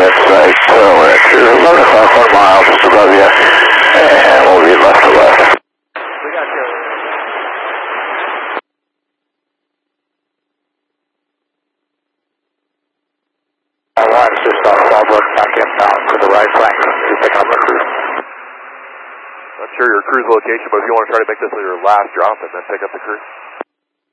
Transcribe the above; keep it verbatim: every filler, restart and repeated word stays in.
that site, so we're at eleven o'clock, one mile just above you, and we'll be left to left. We got you. Alright, just off Fallbrook, back inbound to the right flank, to pick up our crew. Not sure your crew's location, but if you want to try to make this your last drop and then pick up the crew.